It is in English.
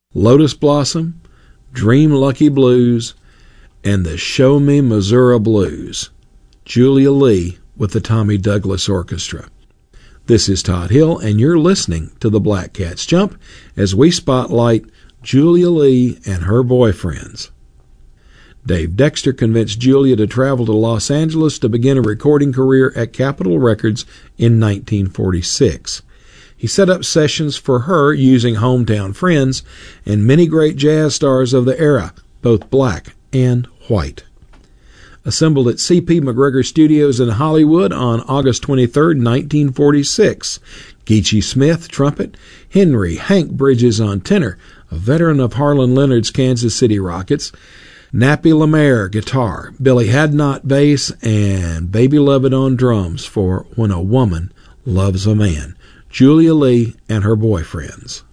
Lotus Blossom, Dream Lucky Blues, and the Show Me Missouri Blues. Julia Lee with the Tommy Douglas Orchestra. This is Todd Hill, and you're listening to the Black Cats Jump as we spotlight Julia Lee and her boyfriends. Dave Dexter convinced Julia to travel to Los Angeles to begin a recording career at Capitol Records in 1946. He set up sessions for her using hometown friends and many great jazz stars of the era, both black and white. Assembled at C.P. McGregor Studios in Hollywood on August 23, 1946, Geechee Smith, trumpet, Henry Hank Bridges on tenor, a veteran of Harlan Leonard's Kansas City Rockets, Nappy Lemaire, guitar, Billy Hadnot, bass, and Baby Lovett on drums for When a Woman Loves a Man. Julia Lee and her boyfriends.